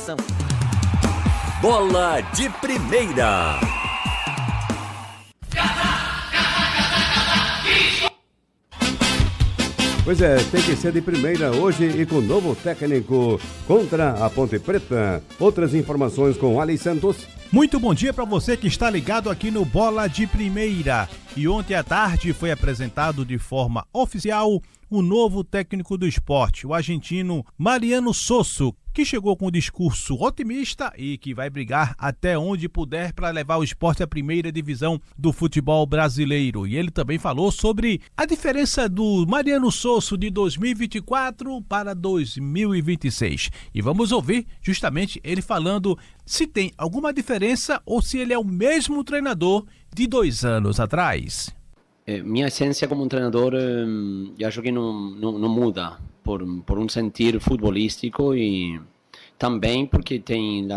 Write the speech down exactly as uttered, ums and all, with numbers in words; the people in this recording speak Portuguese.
informação. Bola de Primeira. Pois é, tem que ser de primeira hoje e com novo técnico contra a Ponte Preta. Outras informações com Ali Santos. Muito bom dia para você que está ligado aqui no Bola de Primeira. E ontem à tarde foi apresentado de forma oficial o novo técnico do esporte, o argentino Mariano Sosso, que chegou com um discurso otimista e que vai brigar até onde puder para levar o esporte à primeira divisão do futebol brasileiro. E ele também falou sobre a diferença do Mariano Sosso de dois mil e vinte e quatro para dois mil e vinte e seis. E vamos ouvir justamente ele falando se tem alguma diferença ou se ele é o mesmo treinador de dois anos atrás. Eh, minha essência como um treinador, eh, acho que não, não, não muda por, por um sentir futebolístico e também porque tem